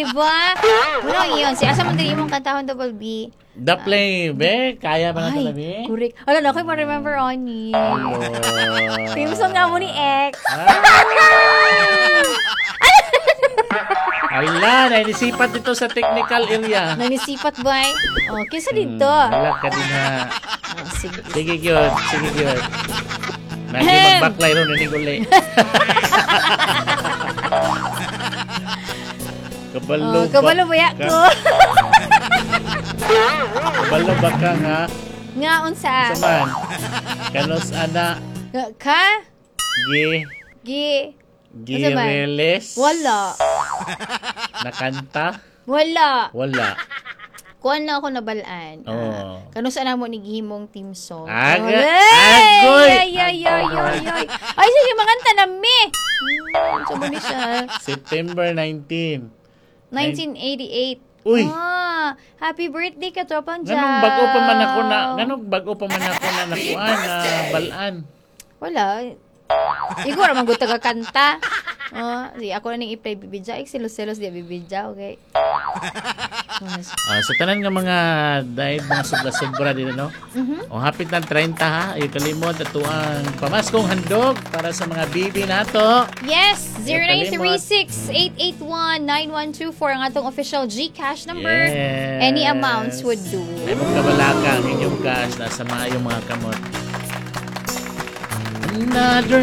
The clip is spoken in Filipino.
ba? Wala iyon. Si asa man din imong kantahon Double B. The Play, be? Kaya ba na talabi? Correct. Wala na, ako ma-remember on ni. Team song nga mo ni X. Ala, nainisipat dito sa technical area. Nanisipat ba? Oh, kisa dito. Wala ka din ha. Oh, sige. Sige, cute. Sige, cute. Nagi magbaklay ron, naniguli. Kabalo ba? Kabalo ba ko? Kabalo ba ka nga? Nga unsa? Saman. Kanos ana? Ka? Gi Unsa man? Reles? Wala. Nakanta? Wala. Wala. Kuan na ako nabalaan. Oo. Kano saan mo ni gihimong team song? Agoy! Ay! Ay, sige, manganta na me! Sabo ni siya. September 19. 1988. Uy! Happy birthday ka, Tropang Jam. Ganong bago pa man ako na nakuan na balaan. Wala. Siguro maguto ka kanta. Di ako na ning i-play bibidya. Selos-selos di bibidya, okay? So tanan nga mga dahil mga sobra-sobra din no. O hapit na 30 ha. Ay kalimot ato ang pamaskong handog para sa mga bibi nato. Yes, 0936-881-9124 ang atong official GCash number. Yes. Any amounts would do. Ay magkabalaka ang inyong cash nasa mayong mga kamot. Another